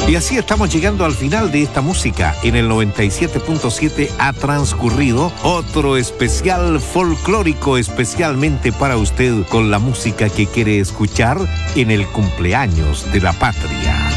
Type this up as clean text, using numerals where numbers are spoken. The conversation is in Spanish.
Y así estamos llegando al final de esta música. En el 97.7 ha transcurrido otro especial folclórico especialmente para usted con la música que quiere escuchar en el cumpleaños de la patria.